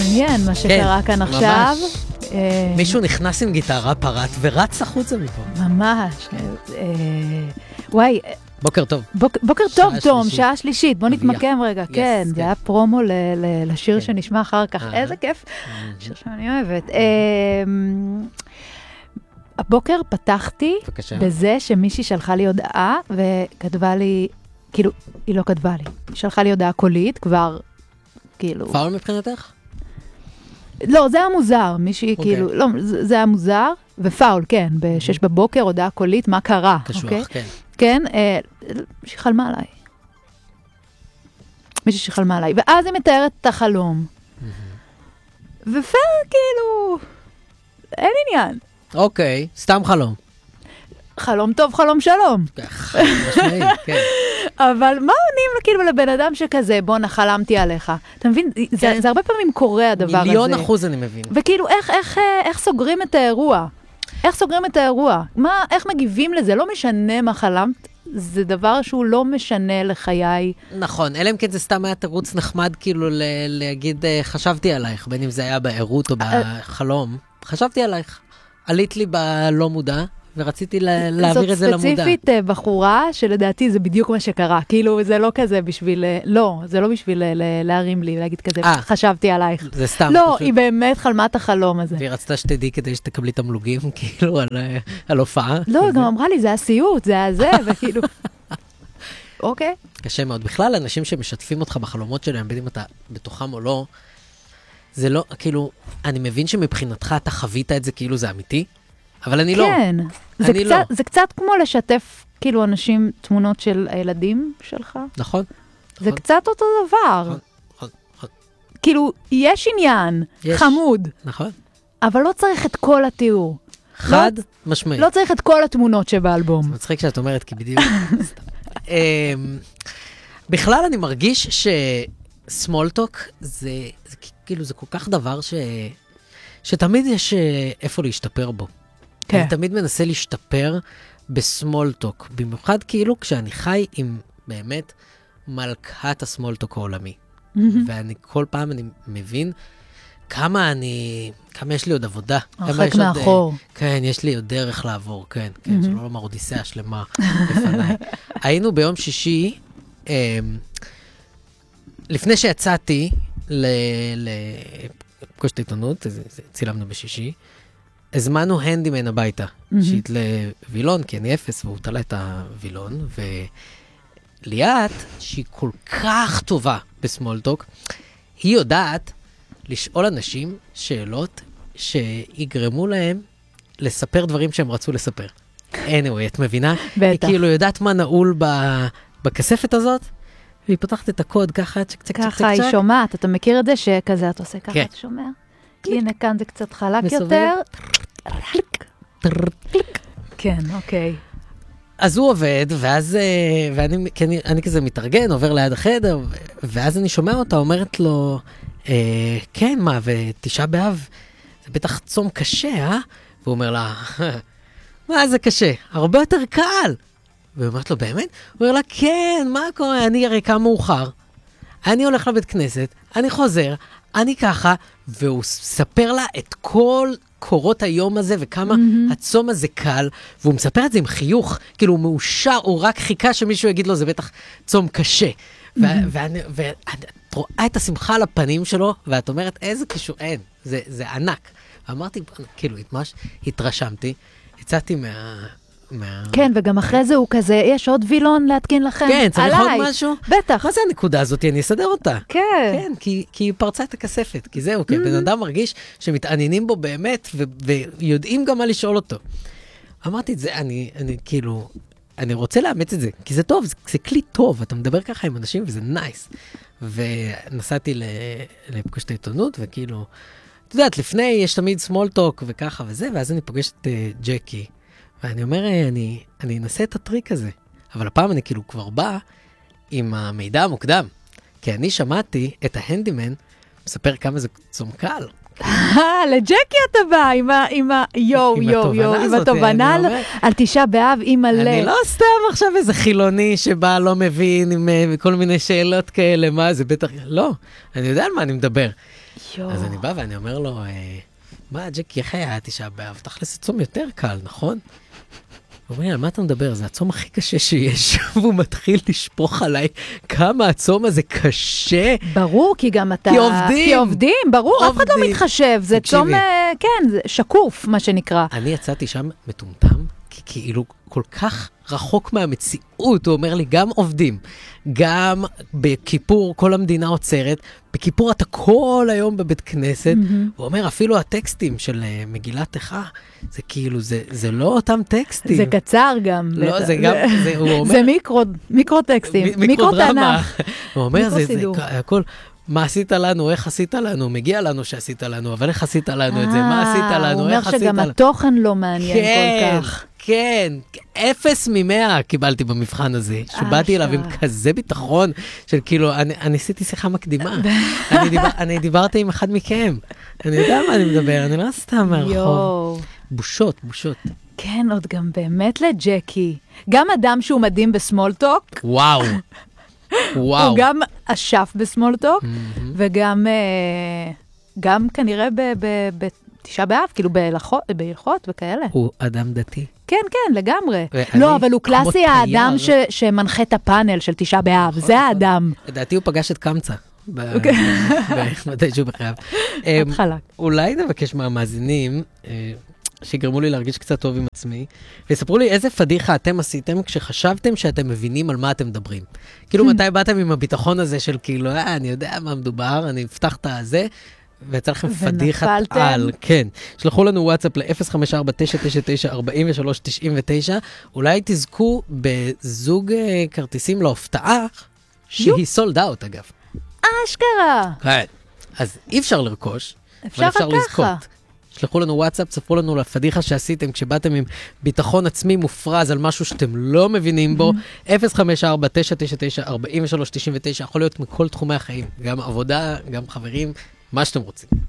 מעניין מה שקרה כאן עכשיו. מישהו נכנס עם גיטרה, פרט, ורץ החוצה מפה. ממש. וואי. בוקר טוב. בוקר טוב, תום, שעה שלישית. בוא נתמקם רגע. כן, זה היה פרומו לשיר שנשמע אחר כך. איזה כיף. שיר שאני אוהבת. הבוקר פתחתי בזה שמישהי שלחה לי הודעה, וכתבה לי, כאילו, היא לא כתבה לי. היא שלחה לי הודעה קולית, כבר, כאילו... פאול מבחינתך? לא, זה היה מוזר. מישהי, כאילו, לא, זה היה מוזר, ופאול, כן, ב-6 בבוקר, הודעה קולית, מה קרה? קשוח, כן. כן, שחלמה עליי. מישהי שחלמה עליי. ואז היא מתארת את החלום. כאילו, אין עניין. אוקיי, סתם חלום. חלום טוב, חלום שלום. משמעי, כן. אבל מה עונים כאילו לבן אדם שכזה, בוא נחלמתי עליך? אתה מבין? זה הרבה פעמים קורה הדבר הזה. 1,000,000% אני מבין. וכאילו, איך סוגרים את האירוע? איך סוגרים את האירוע? איך מגיבים לזה? לא משנה מה חלמת, זה דבר שהוא לא משנה לחיי. נכון, אלא אם כן זה סתם היה תירוץ נחמד, כאילו להגיד, חשבתי עלייך, בין אם זה היה בעירות או בחלום. חשבתי עלייך. עלית לי בלא מודע, ורציתי להעביר את זה למודע. זאת ספציפית בחורה, שלדעתי זה בדיוק מה שקרה. כאילו, זה לא כזה בשביל, לא, זה לא בשביל להרים לי, להגיד כזה, חשבתי עלייך. זה סתם. לא, היא באמת חלמה את החלום הזה. והיא רצתה שתדעי כדי שתקבלי תמלוגים, כאילו, על הופעה. לא, היא גם אמרה לי, זה הסיוט, זה הזה, וכאילו... אוקיי. קשה מאוד. בכלל, אנשים שמשתפים אותך בחלומות שלהם, בין אם אתה בתוכם או לא, זה לא, כאילו, אני מבין שמבחינתך אתה חווית את זה כאילו זה אמיתי, אבל אני לא. כן, זה קצת כמו לשתף כאילו אנשים תמונות של הילדים שלך. נכון. זה קצת אותו דבר. נכון. כאילו, יש עניין, חמוד. נכון. אבל לא צריך את כל התיאור. חד משמעי. לא צריך את כל התמונות שבאלבום. זה מצחיק שאת אומרת, כי בדיוק... בכלל אני מרגיש שסמולטוק זה כאילו זה כל כך דבר שתמיד יש איפה להשתפר בו. אני תמיד מנסה להשתפר בסמולטוק, במיוחד כאילו כשאני חי עם באמת מלכת הסמולטוק העולמי. ואני כל פעם אני מבין כמה יש לי עוד עבודה. הרחק מאחור. כן, יש לי עוד דרך לעבור, כן, שלא לומר אודיסאה שלמה בפניי. היינו ביום שישי, לפני שיצאתי לפגוש את העיתונות, צילמנו בשישי, הזמנו הנדימן הביתה, שיתלה וילון, כי אני 0, והוא תלה את הוילון, וליאת, שהיא כל כך טובה בסמולטוק, היא יודעת לשאול אנשים שאלות שיגרמו להם לספר דברים שהם רצו לספר. anyway, את מבינה? בטח. היא כאילו יודעת מה נעול בכספת הזאת, והיא פותחת את הקוד ככה, צ'ק. ככה היא שומעת, אתה מכיר את זה שכזה אתה עושה ככה, אתה שומע? הנה כאן זה קצת חלק יותר. כן, אוקיי. אז הוא עובד, ואז, ואני כזה מתארגן, עובר ליד החדר, ואז אני שומע אותה, אומרת לו, כן, מה, ותשעה באב, זה בטח צום קשה, אה? והוא אומר לה, מה זה קשה? הרבה יותר קל. והיא אומרת לו, באמת? הוא אומר לה, כן, מה קורה? אני הרי קם מאוחר. אני הולך לבית כנסת, אני חוזר, אני ככה, והוא ספר לה את כל קורות היום הזה, וכמה הצום הזה קל, והוא מספר את זה עם חיוך, כאילו הוא מאושר, הוא רק חיכה שמישהו יגיד לו, זה בטח צום קשה. ואת רואה את השמחה על הפנים שלו, ואת אומרת, איזה קישור, אין, זה ענק. ואמרתי, כאילו, ממש התרשמתי, יצאתי כן, וגם אחרי זה הוא כזה, יש עוד וילון להתקין לכם עליי. כן, צריך עוד משהו? בטח. מה זה הנקודה הזאת? אני אסדר אותה. כן. כן, כי היא פרצה את הכספת, כי זהו, כי בן אדם מרגיש שמתעניינים בו באמת, ויודעים גם מה לשאול אותו. אמרתי את זה, אני כאילו, אני רוצה לאמץ את זה, כי זה טוב, זה כלי טוב, אתה מדבר ככה עם אנשים וזה נייס. ונסעתי לפגוש את העיתונות, וכאילו, אתה יודעת, לפני יש תמיד סמולטוק וככה וזה, ואז אני פוגש את ג'קי. ואני אומר, אני אנסה את הטריק הזה. אבל הפעם אני כאילו כבר בא עם המידע המוקדם. כי אני שמעתי את ההנדימן מספר כמה זה צום קל. לג'קי אתה בא, עם התובנה על תשעה באב, עם מלא. אני לא סתם עכשיו איזה חילוני שבא לא מבין עם כל מיני שאלות כאלה, מה זה בטח, לא, אני יודע על מה אני מדבר. אז אני בא ואני אומר לו, מה ג'קי, איך היה תשעה באב? תכלס הצום יותר קל, נכון? הוא אומר לי, על מה אתה מדבר? זה הצום הכי קשה שיש, והוא מתחיל לשפוך עליי כמה הצום הזה קשה. ברור, כי גם אתה... כי עובדים. ברור, אף אחד לא מתחשב. זה צום, כן, זה שקוף, מה שנקרא. אני יצאתי שם מטומטם, כי כאילו כל כך רחוק מהמציאות. הוא אומר לי, גם עובדים, גם בכיפור כל המדינה עוצרת, בכיפור אתה כל היום בבית כנסת, הוא אומר, אפילו הטקסטים של מגילת איכה, זה כאילו, זה לא אותם טקסטים. זה קצר גם. לא, זה גם, הוא אומר... זה מיקרו טקסטים, מיקרו תנ"ך. הוא אומר, זה הכל... מה עשית לנו, איך עשית לנו, מגיע לנו שעשית לנו, אבל איך עשית לנו את זה, מה עשית לנו, איך עשית לנו. הוא אומר שגם התוכן לא מעניין כל כך. כן, 0 מ-100 קיבלתי במבחן הזה, שבאתי אליו עם כזה ביטחון, של כאילו, אני עשיתי שיחה מקדימה, אני דיברתי עם אחד מכם, אני יודע מה אני מדבר, אני לא סתם מהרחוב. בושות. כן, עוד גם באמת לג'קי. גם אדם שהוא מדהים בסמולטוק. וואו. הוא גם אשף בסמולטוק, וגם כנראה בתשעה באב, כאילו בהלכות וכאלה. הוא אדם דתי. כן, לגמרי. לא, אבל הוא קלאסי האדם שמנחה את הפאנל של תשעה באב, זה האדם. לדעתי הוא פגש את קמצא. מתישהו בחייו. אולי נבקש מהמאזינים שיגרמו לי להרגיש קצת טוב עם עצמי, ויספרו לי איזה פדיחה אתם עשיתם כשחשבתם שאתם מבינים על מה אתם מדברים. כאילו מתי באתם עם הביטחון הזה של כאילו, אני יודע מה מדובר, אני אפתח את הזה, ויצא לכם פדיחת על. כן. שלחו לנו וואטסאפ ל-054-999-4399, אולי תזכו בזוג כרטיסים להופתעה, שהיא סולד אאוט אגב. אשכרה. כן. אז אי אפשר לרכוש, אבל אפשר לזכות. שלחו לנו וואטסאפ, ספרו לנו לפדיחה שעשיתם כשבאתם עם ביטחון עצמי מופרז על משהו שאתם לא מבינים בו, 054-999-4399, יכול להיות מכל תחומי החיים, גם עבודה, גם חברים, מה שאתם רוצים.